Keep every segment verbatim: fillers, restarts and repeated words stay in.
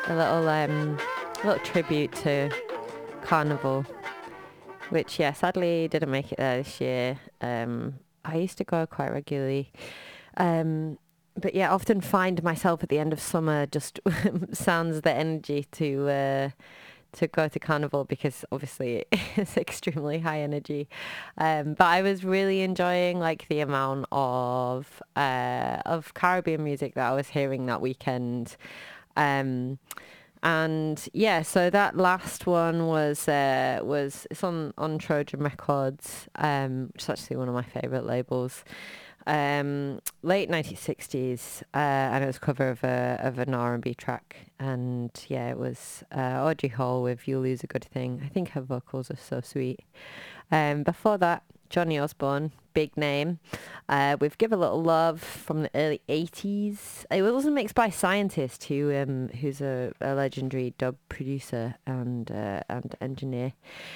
a little um, little tribute to Carnival, which yeah, sadly didn't make it there this year. Um, I used to go quite regularly. Um, but yeah, often find myself at the end of summer just sans the energy to uh, to go to Carnival because obviously it's extremely high energy. Um, but I was really enjoying like the amount of uh, of Caribbean music that I was hearing that weekend. Um, and yeah, so that last one was uh, was it's on on Trojan Records, um, which is actually one of my favorite labels. Um, late nineteen sixties, uh, and it was a cover of a of an R and B track, and yeah, it was uh, Audrey Hall with "You Lose a Good Thing." I think her vocals are so sweet. Um, before that, Johnny Osborne, big name, uh, with "Give a Little Love" from the early eighties. It was mixed by Scientist, who um, who's a, a legendary dub producer and uh, and engineer.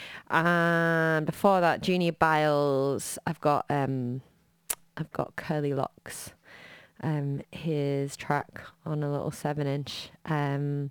And before that, Junior Biles. I've got um, I've got Curly Locks, um, his track on a little seven inch. Um,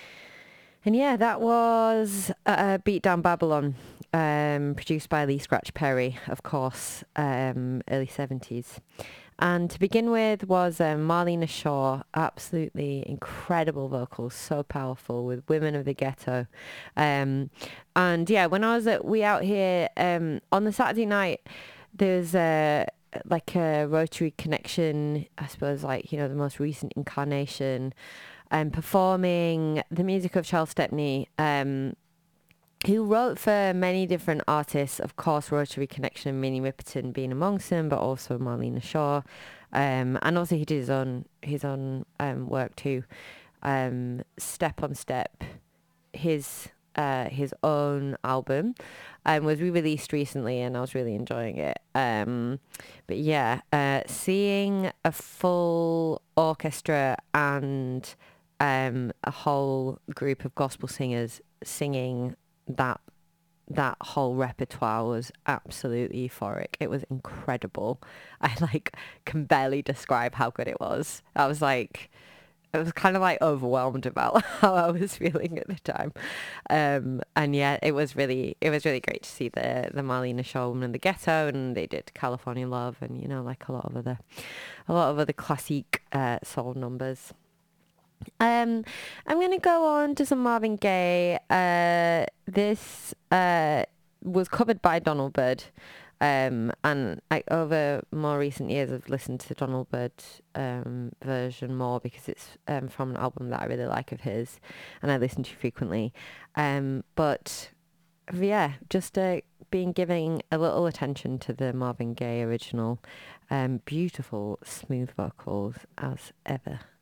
and yeah, that was uh, Beat Down Babylon, um, produced by Lee Scratch Perry, of course, um, early seventies. And to begin with was um, Marlena Shaw, absolutely incredible vocals, so powerful with Women of the Ghetto. Um, and yeah, when I was at We Out Here um, on the Saturday night, there's a like a Rotary Connection, I suppose, like, you know, the most recent incarnation, um, performing the music of Charles Stepney, um, who wrote for many different artists, of course, Rotary Connection and Minnie Riperton being amongst them, but also Marlena Shaw. Um, and also he did his own, his own um, work too. Um, Step on Step, his uh, his own album, um, was re-released recently, and I was really enjoying it. Um, but yeah, uh, seeing a full orchestra and um, a whole group of gospel singers singing that that whole repertoire was absolutely euphoric. It was incredible. I like can barely describe how good it was. I was like, I was kind of like overwhelmed about how I was feeling at the time. Um, and yeah, it was really, it was really great to see the, the Marlena Shaw Woman in the Ghetto, and they did California Love and, you know, like a lot of other, a lot of other classic, uh, soul numbers. Um, I'm going to go on to some Marvin Gaye. Uh, this, uh, was covered by Donald Byrd. Um, and I, over more recent years, I've listened to the Donald Byrd um, version more because it's um, from an album that I really like of his, and I listen to frequently. Um, but yeah, just uh, being giving a little attention to the Marvin Gaye original. Um, beautiful, smooth vocals as ever.